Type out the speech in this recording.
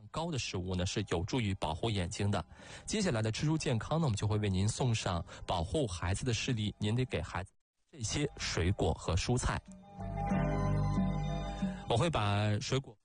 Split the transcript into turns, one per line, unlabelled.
高的食物呢，是有助于保护眼睛的。接下来的吃出健康呢，我们就会为您送上保护孩子的视力，您得给孩子这些水果和蔬菜。我会把水果